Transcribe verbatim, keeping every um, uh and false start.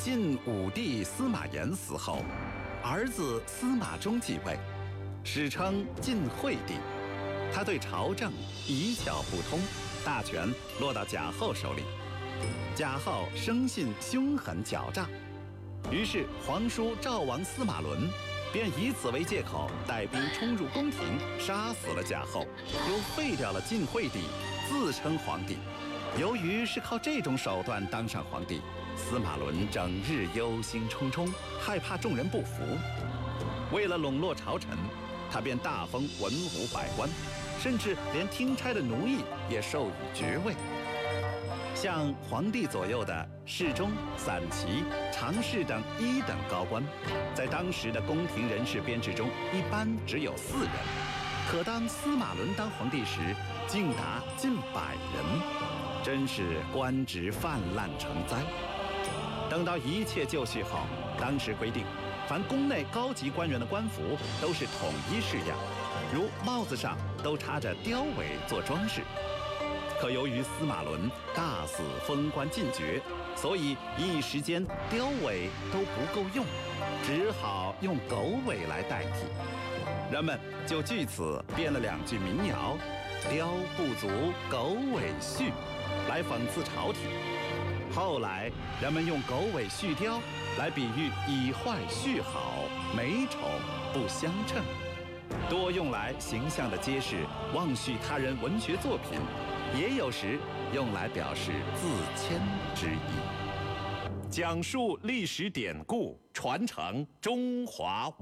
晋武帝司马炎死后，儿子司马衷继位，史称晋惠帝。他对朝政一窍不通，大权落到贾后手里。贾后生性凶狠狡诈，于是皇叔赵王司马伦便以此为借口，带兵冲入宫廷，杀死了贾后，又废掉了晋惠帝，自称皇帝。由于是靠这种手段当上皇帝，司马伦整日忧心忡忡，害怕众人不服。为了笼络朝臣，他便大封文武百官，甚至连听差的奴役也授予爵位。像皇帝左右的侍中、散骑、常侍等一等高官，在当时的宫廷人事编制中，一般只有四人，可当司马伦当皇帝时，竟达近百人。真是官职泛滥成灾。等到一切就绪后，当时规定，凡宫内高级官员的官服都是统一式样，如帽子上都插着雕尾做装饰。可由于司马伦大肆封官进爵，所以一时间雕尾都不够用，只好用狗尾来代替。人们就据此编了两句民谣：雕不足，狗尾续，来讽刺朝廷。后来人们用狗尾续貂来比喻以坏续好，美丑不相称，多用来形象地揭示妄续他人文学作品，也有时用来表示自谦之意。讲述历史典故，传承中华